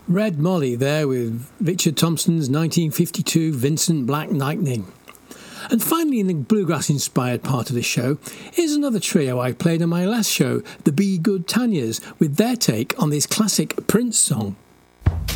Red Molly there with Richard Thompson's 1952 Vincent Black Lightning. And finally, in the bluegrass-inspired part of the show, is another trio I played on my last show, the Be Good Tanyas, with their take on this classic Prince song.